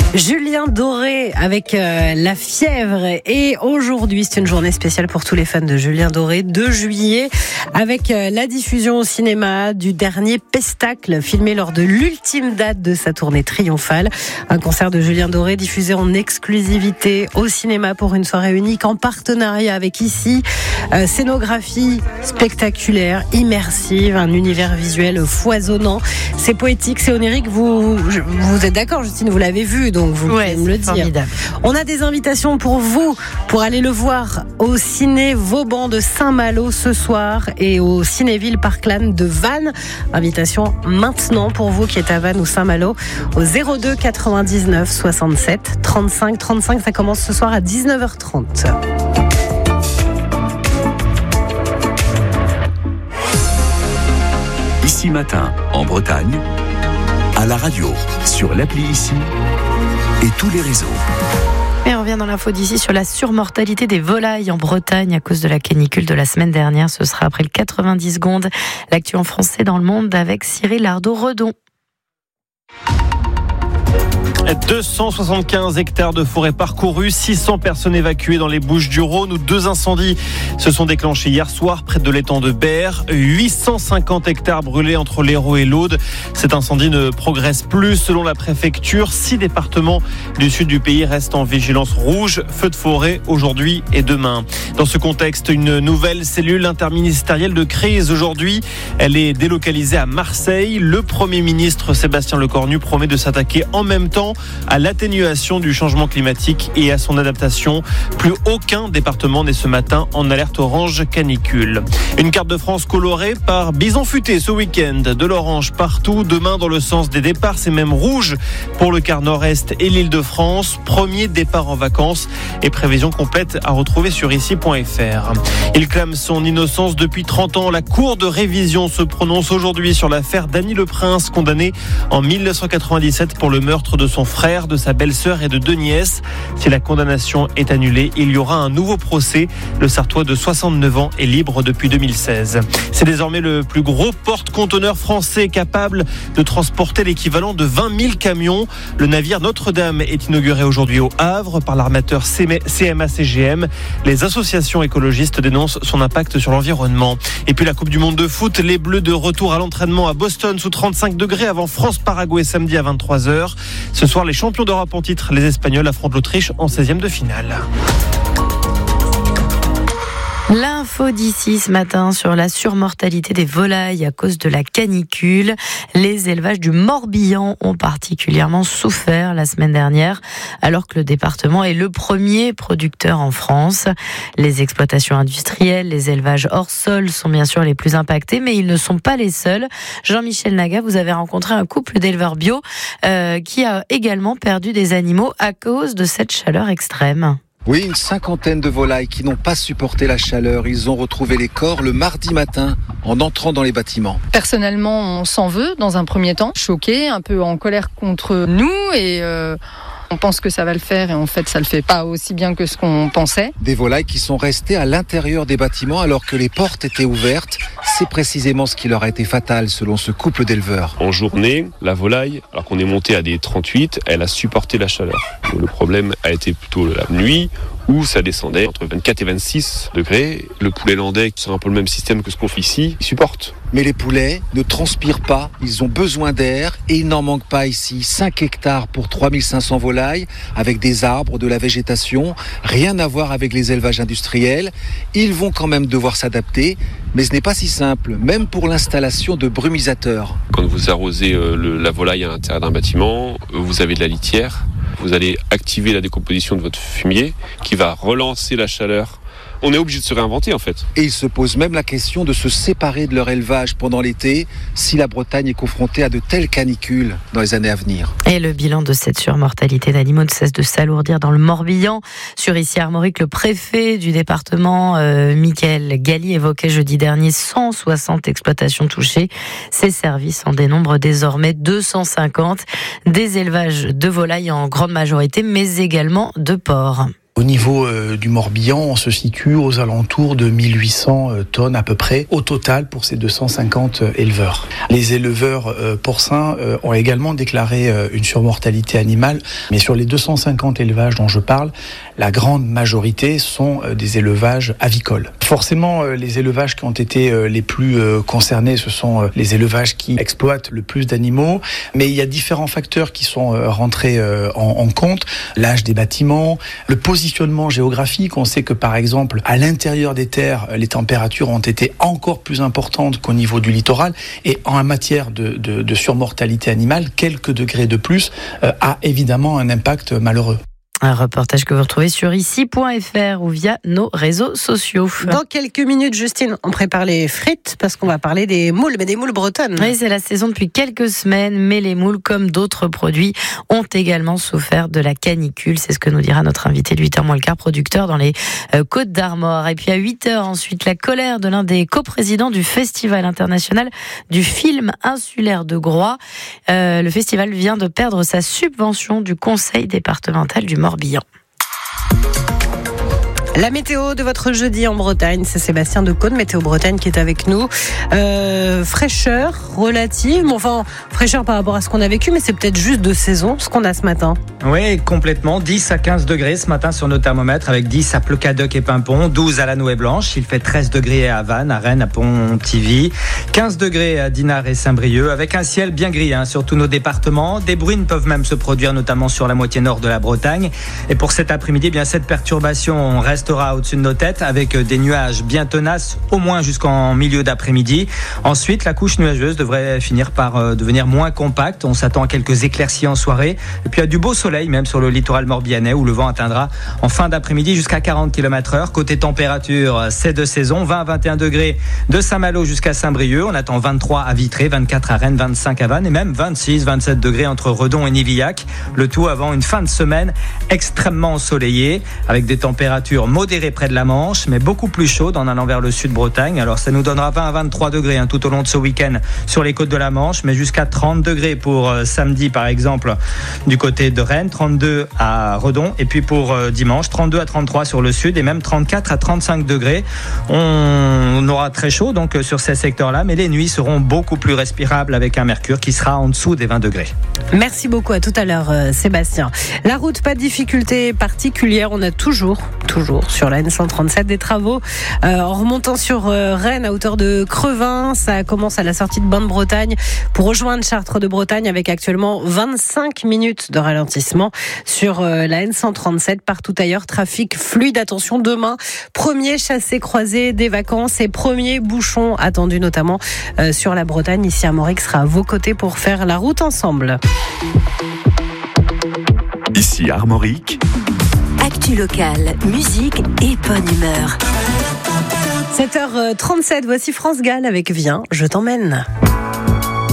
Julien Doré avec La Fièvre. Et aujourd'hui, c'est une journée spéciale pour tous les fans de Julien Doré. 2 juillet, avec la diffusion au cinéma du dernier Pestacle, filmé lors de l'ultime date de sa tournée triomphale. Un concert de Julien Doré diffusé en exclusivité au cinéma pour une soirée unique en partenariat avec Ici. Scénographie spectaculaire, immersive, un univers visuel foisonnant. C'est poétique, c'est onirique. Vous êtes d'accord, Justine, vous l'avez vu, donc vous pouvez me le dire. Formidable. On a des invitations pour vous, pour aller le voir au Ciné Vauban de Saint-Malo ce soir et au Cinéville Parkland de Vannes. Invitation maintenant pour vous qui êtes à Vannes ou Saint-Malo au 02 99 67 35 35. Ça commence ce soir à 19h30. Ici matin, en Bretagne, à la radio, sur l'appli Ici et tous les réseaux. Et on revient dans l'info d'ici sur la surmortalité des volailles en Bretagne à cause de la canicule de la semaine dernière. Ce sera après le 90 secondes. L'actu en français dans le monde avec Cyril Ardo-Redon. 275 hectares de forêt parcourus, 600 personnes évacuées dans les Bouches-du-Rhône où 2 incendies se sont déclenchés hier soir près de l'étang de Berre. 850 hectares brûlés entre l'Hérault et l'Aude. Cet incendie ne progresse plus selon la préfecture. 6 départements du sud du pays restent en vigilance rouge. Feu de forêt aujourd'hui et demain. Dans ce contexte, une nouvelle cellule interministérielle de crise aujourd'hui. Elle est délocalisée à Marseille. Le Premier ministre Sébastien Lecornu promet de s'attaquer en même temps à l'atténuation du changement climatique et à son adaptation. Plus aucun département n'est ce matin en alerte orange canicule. Une carte de France colorée par Bison Futé ce week-end. De l'orange partout, demain dans le sens des départs, c'est même rouge pour le quart nord-est et l'Île-de-France. Premier départ en vacances et prévision complète à retrouver sur ici.fr. Il clame son innocence depuis 30 ans. La Cour de révision se prononce aujourd'hui sur l'affaire Dany Le Prince, condamné en 1997 pour le meurtre de son frère, de sa belle-sœur et de 2 nièces. Si la condamnation est annulée, il y aura un nouveau procès. Le Sartois de 69 ans est libre depuis 2016. C'est désormais le plus gros porte-conteneur français capable de transporter l'équivalent de 20 000 camions. Le navire Notre-Dame est inauguré aujourd'hui au Havre par l'armateur CMA-CGM. Les associations écologistes dénoncent son impact sur l'environnement. Et puis la Coupe du Monde de foot, les Bleus de retour à l'entraînement à Boston sous 35 degrés avant France-Paraguay samedi à 23h. Ce soir, les champions d'Europe en titre, les Espagnols, affrontent l'Autriche en 16e de finale. L'info d'ici ce matin sur la surmortalité des volailles à cause de la canicule. Les élevages du Morbihan ont particulièrement souffert la semaine dernière, alors que le département est le premier producteur en France. Les exploitations industrielles, les élevages hors sol sont bien sûr les plus impactés, mais ils ne sont pas les seuls. Jean-Michel Naga, vous avez rencontré un couple d'éleveurs bio qui a également perdu des animaux à cause de cette chaleur extrême. Oui, une 50aine de volailles qui n'ont pas supporté la chaleur. Ils ont retrouvé les corps le mardi matin en entrant dans les bâtiments. Personnellement, on s'en veut dans un premier temps. Choqué, un peu en colère contre nous et on pense que ça va le faire et en fait ça le fait pas aussi bien que ce qu'on pensait. Des volailles qui sont restées à l'intérieur des bâtiments alors que les portes étaient ouvertes. C'est précisément ce qui leur a été fatal selon ce couple d'éleveurs. En journée, la volaille, alors qu'on est monté à des 38, elle a supporté la chaleur. Le problème a été plutôt la nuit où ça descendait entre 24 et 26 degrés. Le poulet landais, c'est un peu le même système que ce qu'on fait ici, il supporte. Mais les poulets ne transpirent pas, ils ont besoin d'air et il n'en manque pas ici. 5 hectares pour 3500 volailles, avec des arbres, de la végétation, rien à voir avec les élevages industriels. Ils vont quand même devoir s'adapter, mais ce n'est pas si simple, même pour l'installation de brumisateurs. Quand vous arrosez la volaille à l'intérieur d'un bâtiment, vous avez de la litière, vous allez activer la décomposition de votre fumier qui va relancer la chaleur. On est obligé de se réinventer en fait. Et ils se posent même la question de se séparer de leur élevage pendant l'été si la Bretagne est confrontée à de telles canicules dans les années à venir. Et le bilan de cette surmortalité d'animaux ne cesse de s'alourdir dans le Morbihan. Sur Ici Armorique, le préfet du département, Michael Galli, évoquait jeudi dernier 160 exploitations touchées. Ces services en dénombrent désormais 250. Des élevages de volailles en grande majorité, mais également de porcs. Au niveau du Morbihan, on se situe aux alentours de 1800 tonnes à peu près au total pour ces 250 éleveurs. Les éleveurs porcins ont également déclaré une surmortalité animale, mais sur les 250 élevages dont je parle, la grande majorité sont des élevages avicoles. Forcément, les élevages qui ont été les plus concernés, ce sont les élevages qui exploitent le plus d'animaux, mais il y a différents facteurs qui sont rentrés en compte. L'âge des bâtiments, le positionnement géographique. On sait que par exemple, à l'intérieur des terres, les températures ont été encore plus importantes qu'au niveau du littoral, et en matière de surmortalité animale, quelques degrés de plus a évidemment un impact malheureux. Un reportage que vous retrouvez sur ici.fr ou via nos réseaux sociaux. Dans quelques minutes, Justine, on prépare les frites parce qu'on va parler des moules, mais des moules bretonnes. Oui, c'est la saison depuis quelques semaines, mais les moules, comme d'autres produits, ont également souffert de la canicule. C'est ce que nous dira notre invité de 8h moins le quart, producteur dans les Côtes d'Armor. Et puis à 8h ensuite, la colère de l'un des coprésidents du Festival international du film insulaire de Groix. Le festival vient de perdre sa subvention du conseil départemental du Morbihan. La météo de votre jeudi en Bretagne, c'est Sébastien de Cône, Météo Bretagne, qui est avec nous. Fraîcheur relative, enfin fraîcheur par rapport à ce qu'on a vécu, mais c'est peut-être juste de saison ce qu'on a ce matin. Oui, complètement. 10 à 15 degrés ce matin sur nos thermomètres, avec 10 à Plecadoc et Pimpon, 12 à la Nouée-Blanche. Il fait 13 degrés à Havane, à Rennes, à Pontivy, 15 degrés à Dinard et Saint-Brieuc, avec un ciel bien gris sur tous nos départements. Des bruines peuvent même se produire, notamment sur la moitié nord de la Bretagne. Et pour cet après-midi, bien cette perturbation restera au-dessus de nos têtes, avec des nuages bien tenaces, au moins jusqu'en milieu d'après-midi. Ensuite, la couche nuageuse devrait finir par devenir moins compacte. On s'attend à quelques éclaircies en soirée. Et puis à du beau soleil, même sur le littoral morbihanais, où le vent atteindra en fin d'après-midi jusqu'à 40 km/h. Côté température, c'est de saison. 20 à 21 degrés de Saint-Malo jusqu'à Saint-Brieuc. On attend 23 à Vitré, 24 à Rennes, 25 à Vannes et même 26, 27 degrés entre Redon et Nivillac. Le tout avant une fin de semaine extrêmement ensoleillée, avec des températures modérées près de la Manche, mais beaucoup plus chaudes en allant vers le sud Bretagne. Alors ça nous donnera 20 à 23 degrés tout au long de ce week-end sur les côtes de la Manche, mais jusqu'à 30 degrés pour samedi par exemple du côté de Rennes, 32 à Redon, et puis pour dimanche 32 à 33 sur le sud et même 34 à 35 degrés. On aura très chaud donc sur ces secteurs-là, mais les nuits seront beaucoup plus respirables avec un mercure qui sera en dessous des 20 degrés. Merci beaucoup, à tout à l'heure Sébastien. La route, pas de difficulté particulière, on a toujours sur la N137 des travaux en remontant sur Rennes à hauteur de Crevin. Ça commence à la sortie de Bain-de-Bretagne pour rejoindre Chartres de Bretagne, avec actuellement 25 minutes de ralentissement sur la N137. Partout ailleurs, trafic fluide. Attention, demain, premier chassé-croisé des vacances et premier bouchon attendu notamment sur la Bretagne. Ici Armorique sera à vos côtés pour faire la route ensemble. Ici Armorique. Actu locale, musique et bonne humeur. 7h37, voici France Gall avec Viens, je t'emmène.